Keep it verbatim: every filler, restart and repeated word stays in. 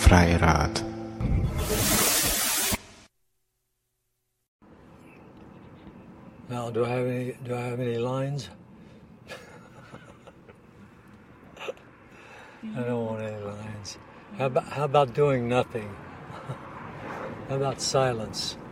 Freirad. Now, do I have any? Do I have any lines? I don't want any lines. How about, how about doing nothing? How about silence?